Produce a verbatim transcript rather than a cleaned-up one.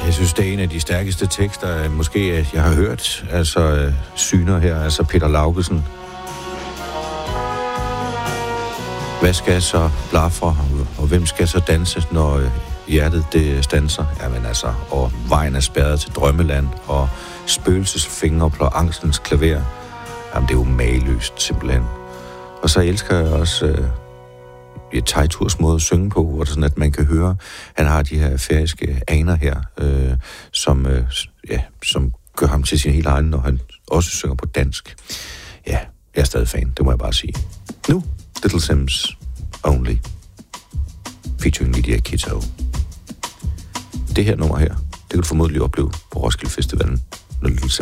Jeg synes, det er en af de stærkeste tekster, måske jeg har hørt. Altså, syner her, altså Peter Laugesen. Hvad skal så blafre, og hvem skal så danse, når hjertet det standser? Jamen altså, og vejen er spærret til drømmeland, og spøgelsesfingre på angstens klaver. Jamen, det er jo mageløst, simpelthen. Og så elsker jeg også øh, et Tejturs måde at synge på, hvor det sådan, at man kan høre, han har de her færøske aner her, øh, som, øh, ja, som gør ham til sin helt egen, når han også synger på dansk. Ja, jeg er stadig fan, det må jeg bare sige. Nu, Little Sims Only, featuring Lydia Kitto. Det her nummer her, det kan du formodentlig opleve på Roskilde Festivalen, når Little Sims